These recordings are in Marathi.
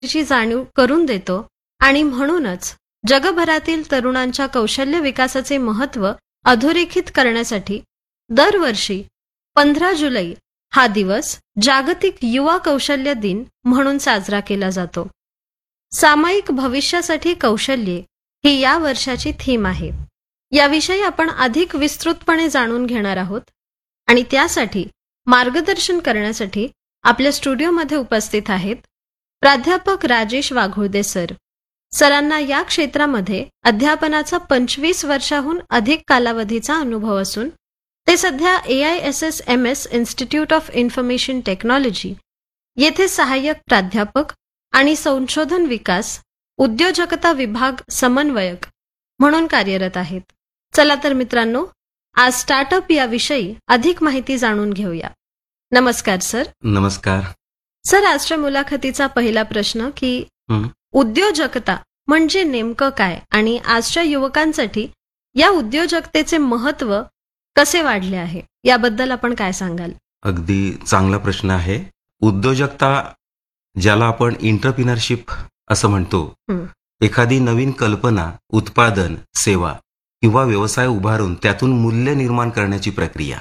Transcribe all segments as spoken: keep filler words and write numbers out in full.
ची जाणीव करून देतो आणि म्हणूनच जगभरातील तरुणांच्या कौशल्य विकासाचे महत्त्व अधोरेखित करण्यासाठी दरवर्षी पंधरा जुलै हा दिवस जागतिक युवा कौशल्य दिन म्हणून साजरा केला जातो. सामायिक भविष्यासाठी कौशल्ये ही या वर्षाची थीम आहे. याविषयी आपण अधिक विस्तृतपणे जाणून घेणार आहोत आणि त्यासाठी मार्गदर्शन करण्यासाठी आपल्या स्टुडिओमध्ये उपस्थित आहेत प्राध्यापक राजेश वाघुळदे सर. सरांना या क्षेत्रामध्ये अध्यापनाचा पंचवीस वर्षाहून अधिक कालावधीचा अनुभव असून ते सध्या ए I S S M S institute of information technology येथे सहाय्यक प्राध्यापक आणि संशोधन विकास उद्योजकता विभाग समन्वयक म्हणून कार्यरत आहेत. चला तर मित्रांनो, आज स्टार्टअप याविषयी अधिक माहिती जाणून घेऊया. नमस्कार सर. नमस्कार सर, आजच्या मुलाखतीचा पहिला प्रश्न की हं. उद्योजकता म्हणजे नेमकं काय आणि आजच्या युवकांसाठी या उद्योजकतेचे महत्त्व कसे वाढले आहे याबद्दल आपण काय सांगाल? अगदी चांगला प्रश्न आहे. उद्योजकता ज्याला आपण एंटरप्रिनरशिप असं म्हणतो, हं. एखादी नवीन कल्पना, उत्पादन, सेवा किंवा व्यवसाय उभारून त्यातून मूल्य निर्माण करण्याची प्रक्रिया.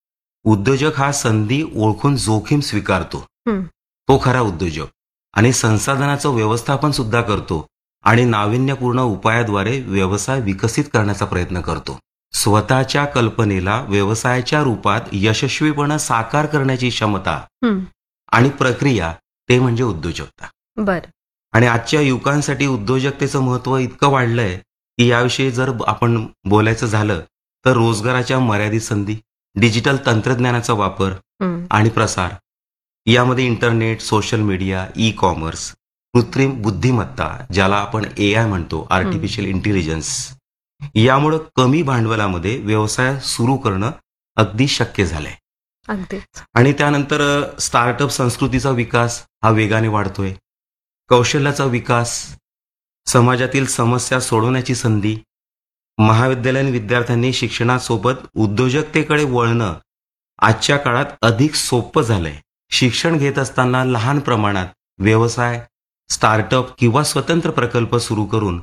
उद्योजक हा संधी ओळखून जोखीम स्वीकारतो, हं. तो खरा उद्योजक. आणि संसाधनाचं व्यवस्थापन सुद्धा करतो आणि नाविन्यपूर्ण उपायाद्वारे व्यवसाय विकसित करण्याचा प्रयत्न करतो. स्वतःच्या कल्पनेला व्यवसायाच्या रूपात यशस्वीपणे साकार करण्याची क्षमता हं. आणि प्रक्रिया, ते म्हणजे उद्योजकता. बर. आणि आजच्या युवकांसाठी उद्योजकतेचं महत्त्व इतकं वाढलंय की याविषयी जर आपण बोलायचं झालं तर रोजगाराच्या मर्यादित संधी, डिजिटल तंत्रज्ञानाचा वापर हं. आणि प्रसार, यामध्ये internet, social media, e commerce, कृत्रिम बुद्धिमत्ता ज्याला आपण ए आय म्हणतो, आर्टिफिशियल इंटेलिजन्स, यामुळं कमी भांडवलामध्ये व्यवसाय सुरू करणं अगदी शक्य झालंय. अगदी. आणि त्यानंतर स्टार्टअप संस्कृतीचा विकास हा वेगाने वाढतोय. कौशल्याचा विकास, समाजातील समस्या सोडवण्याची संधी, महाविद्यालयीन विद्यार्थ्यांनी शिक्षणासोबत उद्योजकतेकडे वळणं आजच्या काळात अधिक सोपं झालंय. शिक्षण घेत असताना लहान प्रमाणात व्यवसाय, स्टार्टअप किंवा स्वतंत्र प्रकल्प सुरू करून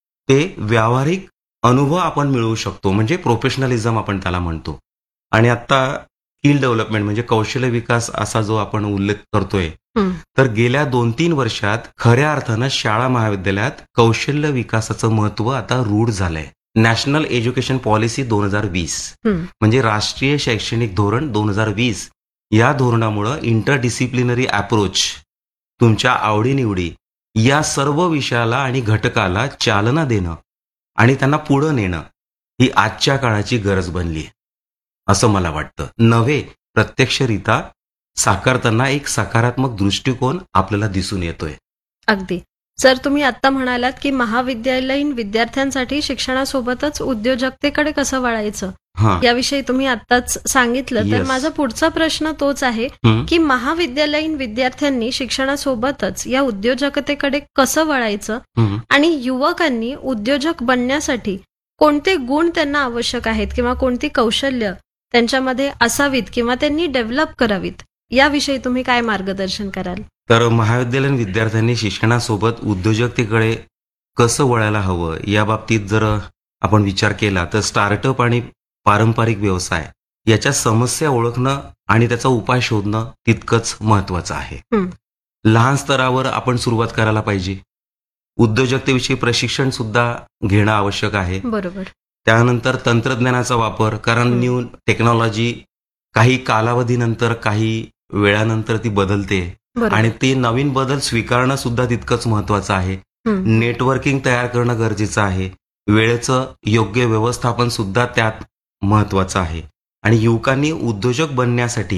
ते व्यावहारिक अनुभव आपण मिळवू शकतो, म्हणजे प्रोफेशनलिझम आपण त्याला म्हणतो. आणि आता स्किल डेव्हलपमेंट म्हणजे कौशल्य विकास असा जो आपण उल्लेख करतोय, हं. तर गेल्या दोन तीन वर्षात खऱ्या अर्थानं शाळा महाविद्यालयात कौशल्य विकासाचं महत्त्व आता रूढ झालंय. नॅशनल एज्युकेशन पॉलिसी दोन हजार वीस हं. म्हणजे राष्ट्रीय शैक्षणिक धोरण दोन हजार वीस, या धोरणामुळं इंटरडिसिप्लिनरी अप्रोच, तुमच्या आवडीनिवडी या सर्व विषयाला आणि घटकाला चालना देणं आणि त्यांना पुढं नेणं ही आजच्या काळाची गरज बनली आहे असं मला वाटतं. नव्हे, प्रत्यक्षरित्या साकारताना एक सकारात्मक दृष्टिकोन आपल्याला दिसून येतोय. अगदी. सर, तुम्ही आता म्हणालात की महाविद्यालयीन विद्यार्थ्यांसाठी शिक्षणासोबतच उद्योजकतेकडे कसं वळायचं हां. याविषयी तुम्ही आत्ताच सांगितलं. तर Yes. माझा पुढचा प्रश्न तोच आहे हं. की महाविद्यालयीन विद्यार्थ्यांनी शिक्षणासोबतच या उद्योजकतेकडे कसं वळायचं हं. आणि युवकांनी उद्योजक बनण्यासाठी कोणते गुण त्यांना आवश्यक आहेत किंवा कोणती कौशल्य त्यांच्यामध्ये असावीत किंवा त्यांनी डेव्हलप करावीत याविषयी तुम्ही काय मार्गदर्शन कराल? तर महाविद्यालयीन विद्यार्थ्यांनी शिक्षणासोबत उद्योजकतेकडे कसं वळायला हवं या बाबतीत जर आपण विचार केला तर स्टार्टअप आणि पारंपरिक व्यवसाय याच्या समस्या ओळखणं आणि त्याचा उपाय शोधणं तितकंच महत्त्वाचं आहे. हं. लहान स्तरावर आपण सुरुवात करायला पाहिजे. उद्योजकतेविषयी प्रशिक्षण सुद्धा घेणं आवश्यक आहे. बरोबर. त्यानंतर तंत्रज्ञानाचा वापर, कारण हं. न्यू टेक्नॉलॉजी काही कालावधीनंतर, काही वेळानंतर ती बदलते बरोबर. आणि ते नवीन बदल स्वीकारणं सुद्धा तितकंच महत्त्वाचं आहे. हं. नेटवर्किंग तयार करणं गरजेचं आहे. वेळेचं योग्य व्यवस्थापन सुद्धा त्यात महत्त्वाचं आहे. आणि युवकांनी उद्योजक बनण्यासाठी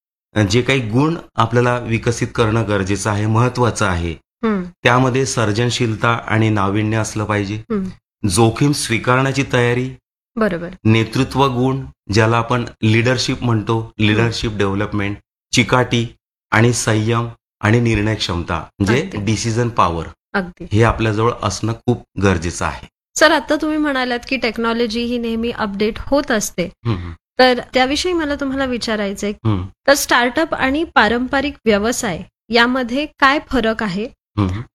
जे काही गुण आपल्याला विकसित करणं गरजेचं आहे, महत्त्वाचं आहे, हं. त्यामध्ये सर्जनशीलता आणि नाविन्य असलं पाहिजे. हं. जोखीम स्वीकारण्याची तयारी, बरोबर. नेतृत्व गुण ज्याला आपण लिडरशिप म्हणतो, लिडरशिप डेव्हलपमेंट, चिकाटी आणि संयम आणि निर्णय क्षमता म्हणजे अगदी. डिसिजन पॉवर, अगदी. हे आपल्याजवळ असणं खूप गरजेचं आहे. सर, आता तुम्ही म्हणालात की टेक्नॉलॉजी ही नेहमी अपडेट होत असते, हम्म, तर त्याविषयी मला तुम्हाला विचारायचंय. हम्म. तर स्टार्टअप आणि पारंपरिक व्यवसाय यामध्ये काय फरक आहे हं.